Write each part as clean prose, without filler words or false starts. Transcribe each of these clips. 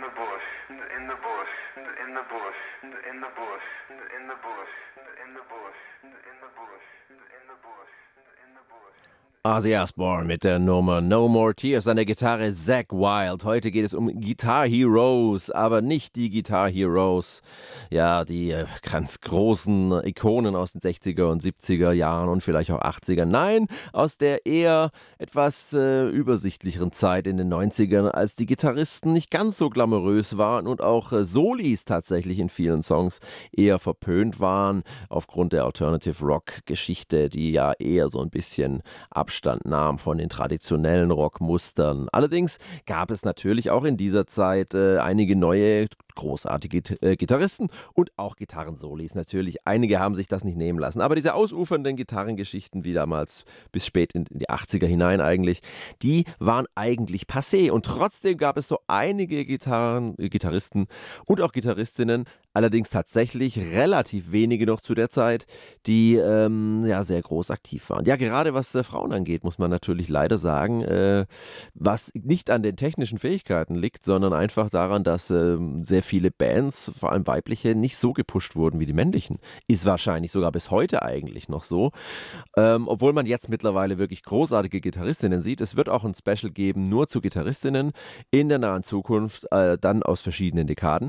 the bush, in the bush, in the bush, in the bush, in the bush, in the bush, in the bush, in the bush, in the bush. Ozzy Osbourne mit der Nummer No More Tears, an der Gitarre Zakk Wylde. Heute geht es um Guitar Heroes, aber nicht die Guitar Heroes, ja, die ganz großen Ikonen aus den 60er und 70er Jahren und vielleicht auch 80er. Nein, aus der eher etwas übersichtlicheren Zeit in den 90ern, als die Gitarristen nicht ganz so glamourös waren und auch Solis tatsächlich in vielen Songs eher verpönt waren, aufgrund der Alternative Rock Geschichte, die ja eher so ein bisschen Abstand nahm von den traditionellen Rockmustern. Allerdings gab es natürlich auch in dieser Zeit einige neue großartige Gitarristen und auch Gitarrensolis natürlich. Einige haben sich das nicht nehmen lassen. Aber diese ausufernden Gitarrengeschichten, wie damals bis spät in die 80er hinein eigentlich, die waren eigentlich passé. Und trotzdem gab es so einige Gitarristen und auch Gitarristinnen, allerdings tatsächlich relativ wenige noch zu der Zeit, die ja sehr groß aktiv waren. Ja, gerade was Frauen angeht, muss man natürlich leider sagen, was nicht an den technischen Fähigkeiten liegt, sondern einfach daran, dass sehr viele Bands, vor allem weibliche, nicht so gepusht wurden wie die männlichen. Ist wahrscheinlich sogar bis heute eigentlich noch so. Obwohl man jetzt mittlerweile wirklich großartige Gitarristinnen sieht. Es wird auch ein Special geben, nur zu Gitarristinnen in der nahen Zukunft, dann aus verschiedenen Dekaden.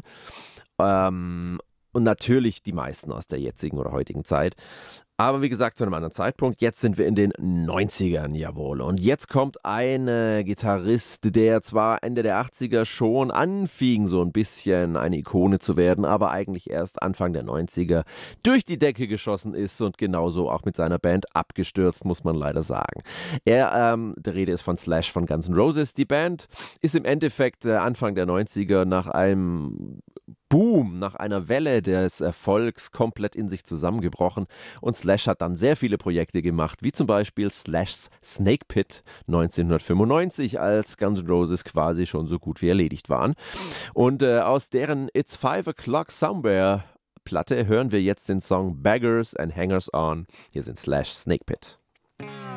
Und natürlich die meisten aus der jetzigen oder heutigen Zeit. Aber wie gesagt, zu einem anderen Zeitpunkt. Jetzt sind wir in den 90ern, jawohl. Und jetzt kommt ein Gitarrist, der zwar Ende der 80er schon anfing, so ein bisschen eine Ikone zu werden, aber eigentlich erst Anfang der 90er durch die Decke geschossen ist und genauso auch mit seiner Band abgestürzt, muss man leider sagen. Der Rede ist von Slash von Guns N' Roses. Die Band ist im Endeffekt Anfang der 90er nach einem Boom, nach einer Welle des Erfolgs komplett in sich zusammengebrochen und Slash hat dann sehr viele Projekte gemacht, wie zum Beispiel Slash's Snake Pit 1995, als Guns N' Roses quasi schon so gut wie erledigt waren. Und aus deren It's 5 O'Clock Somewhere Platte hören wir jetzt den Song Beggars and Hangers On. Hier sind Slash Snake Pit.